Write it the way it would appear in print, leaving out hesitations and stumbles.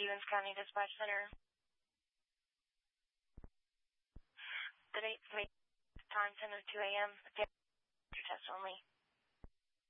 Stevens County Dispatch Center. The date, time 10:02 a.m. Test only.